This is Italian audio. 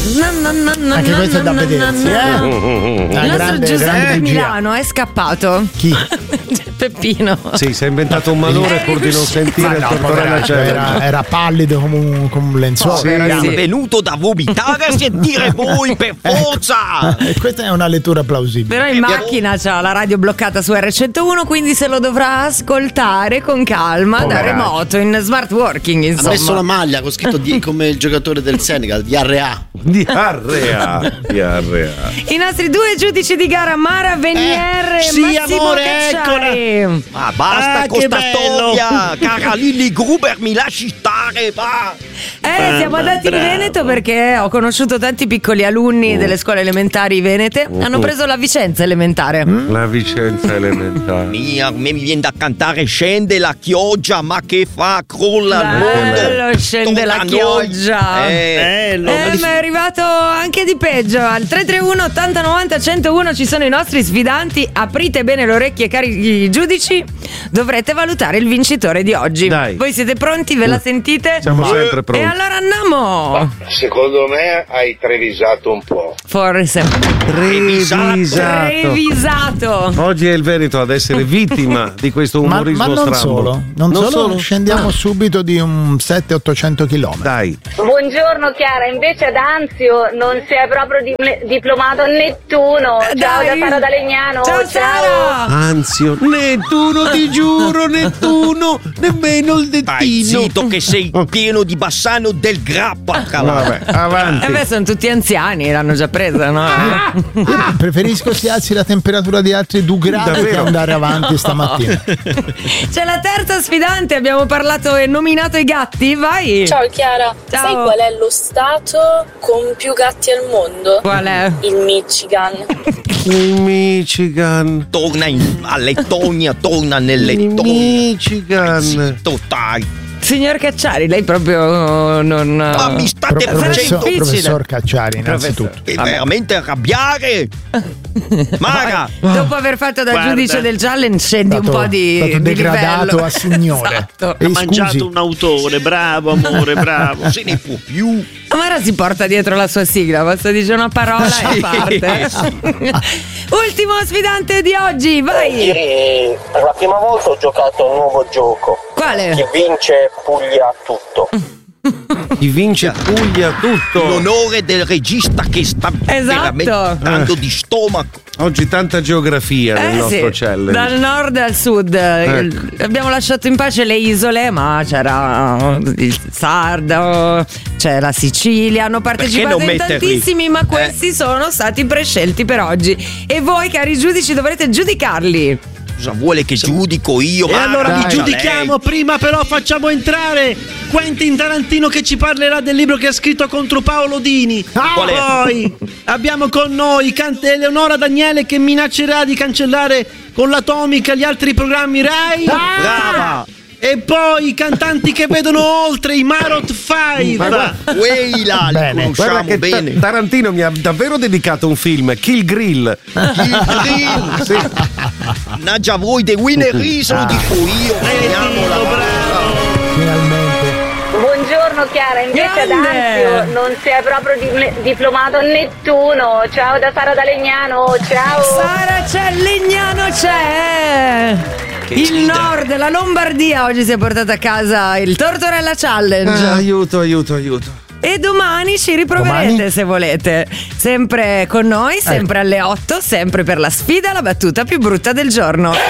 Anche questo è da vedersi, Il nostro Giuseppe Milano è scappato. Chi? Peppino. Sì, si è inventato un malore pur di non sentire il Tortorella Challenge. Era pallido come un lenzuolo. Sì. È venuto da vomitare a sentire voi per forza. E questa è una lettura plausibile. Però in macchina c'ha la radio bloccata su R101, quindi se lo dovrà ascoltare con calma da remoto in smart working, Ha insomma. messo la maglia con scritto come il giocatore del Senegal, Diarrea. Diarrea. I nostri due giudici di gara, Mara Venier e sì, Massimo amore, Cacciari. Ma basta con sta storia, cara Lilli Gruber, mi lasci stare, va. Siamo andati in Veneto perché ho conosciuto tanti piccoli alunni delle scuole elementari venete. Hanno preso la Vicenza elementare. La Vicenza elementare. A me mi viene da cantare Scende la chioggia, ma che fa? Crolla il mondo. Bello, scende la Tocca a chioggia. noi. Ma è arrivato anche di peggio. Al 331 80 90 101 ci sono i nostri sfidanti. Aprite bene le orecchie, cari giudici. Dovrete valutare il vincitore di oggi. Dai. Voi siete pronti? Ve la sentite? Siamo sempre E pronti. allora andiamo. Secondo me hai trevisato un po'. Forse. Revisato. Oggi è il Veneto ad essere vittima di questo Ma umorismo non strambo. solo, scendiamo subito di un 700-800 km. Dai. Buongiorno Chiara, invece ad Anzio non si è proprio diplomato Nettuno. Ciao da Sara da Legnano. Ciao Sara. Anzio. Nettuno, ti giuro, Nettuno. Nemmeno il Stai dettino. zitto che sei pieno di Bassano del Grappa, Vabbè, avanti. Sono tutti anziani, l'hanno già presa, no? Io preferisco si alzi la temperatura di altri 2 gradi che Davvero? andare avanti stamattina. C'è la terza sfidante, abbiamo parlato e nominato i gatti, vai! Ciao Chiara, Ciao. sai qual è lo stato con più gatti al mondo? Qual è? Il Michigan. Il Michigan. Torna a Lettonia, torna nel Il Lettonia. Michigan. Zitto, dai. Signor Cacciari, lei proprio non... Ma mi state facendo Professor Cacciari, innanzitutto. veramente arrabbiare. Maga. Dopo aver fatto da giudice del challenge scendi un po' di stato degradato livello. a signore. Esatto. E Ha mangiato un autore, bravo amore, bravo. Non se ne può più. Mara si porta dietro la sua sigla, basta dire una parola e parte. Ultimo sfidante di oggi, vai! Ieri per la prima volta ho giocato a un nuovo gioco. Quale? Chi vince puglia tutto. Chi vince puglia tutto. L'onore del regista che sta veramente dando di stomaco. Oggi tanta geografia nel nostro challenge. Dal nord al sud. Abbiamo lasciato in pace le isole, ma c'era il Sardo, c'è la Sicilia, hanno partecipato in tantissimi, ma questi sono stati prescelti per oggi. E voi, cari giudici, dovrete giudicarli. Cosa vuole che giudico io? E allora vi Dai, giudichiamo. Prima però facciamo entrare Quentin Tarantino che ci parlerà del libro che ha scritto contro Paolo Dini. Qual è? Poi abbiamo con noi Eleonora Daniele che minaccerà di cancellare con l'atomica gli altri programmi Rai. Brava. E poi i cantanti che vedono oltre, i Marot 5. Weila, li Guarda conosciamo che bene. Tarantino mi ha davvero dedicato un film, Kill Grill. Sì. Naggia voi dei Winnery, se lo dico io. Finiamola. Finalmente. Buongiorno Chiara, invece ad Grande. Anzio non si è proprio diplomato Nettuno. Ciao da Sara da Legnano. Ciao. Sara c'è, Legnano c'è. Il nord, la Lombardia oggi si è portata a casa il Tortorella Challenge. Aiuto. E domani ci riproverete se volete. Sempre con noi, sempre alle 8, sempre per la sfida, la battuta più brutta del giorno.